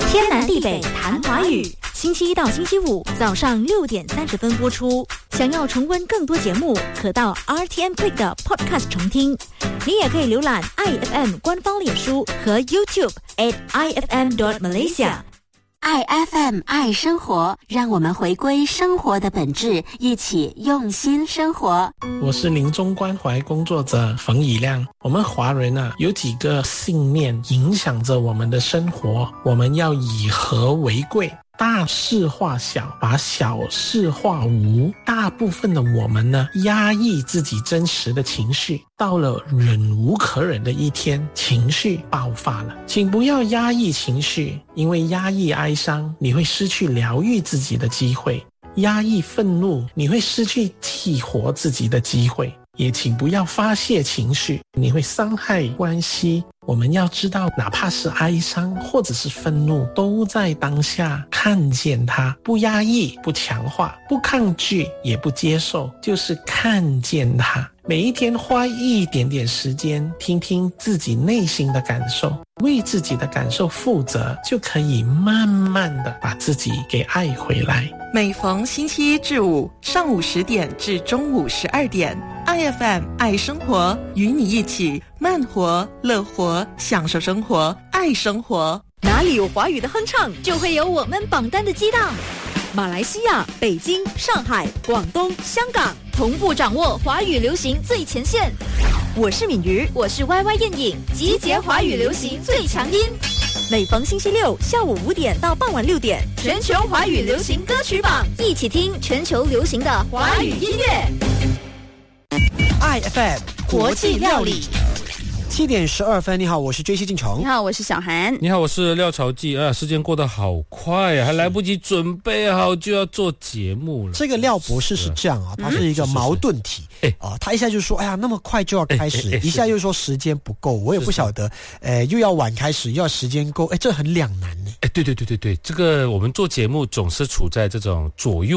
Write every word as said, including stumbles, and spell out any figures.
天南地北谈华语，星期一到星期五早上六点三十分播出。想要重温更多节目，可到 R T M Play 的 Podcast 重听。你也可以浏览 I F M 官方脸书和 YouTube at I F M dot Malaysia。I F M 爱生活，让我们回归生活的本质，一起用心生活。 我是临终关怀工作者冯以亮。我们华人啊，有几个信念影响着我们的生活。我们要以和为贵，大事化小，把小事化无。大部分的我们呢，压抑自己真实的情绪，到了忍无可忍的一天，情绪爆发了。请不要压抑情绪，因为压抑哀伤，你会失去疗愈自己的机会；压抑愤怒，你会失去激活自己的机会。也请不要发泄情绪，你会伤害关系。我们要知道，哪怕是哀伤或者是愤怒，都在当下看见它，不压抑，不强化，不抗拒，也不接受，就是看见它。每一天花一点点时间，听听自己内心的感受，为自己的感受负责，就可以慢慢的把自己给爱回来。 每逢星期一至五上午十点至中午十二点， I F M 爱生活，与你一起慢活乐活，享受生活，爱生活。 哪里有华语的哼唱，就会有我们榜单的激荡。马来西亚、北京、上海、广东、香港同步掌握华语流行最前线。我是敏瑜，我是 Y Y 燕颖，集结华语流行最强音。每逢星期六下午五点到傍晚六点，全球华语流行歌曲榜，一起听全球流行的华语音乐。 I F M 国际料理。 七点十二分，你好，我是追西进城。 你好，我是小韩。 你好，我是廖朝记。啊，时间过得好快啊，还来不及准备好就要做节目了。 这个廖博士是这样啊，他是一个矛盾体。哎啊，他一下就说，哎呀，那么快就要开始，一下又说时间不够，我也不晓得，呃，又要晚开始，又要时间够，哎，这很两难呢。 哎，对对对对对，这个我们做节目总是处在这种左右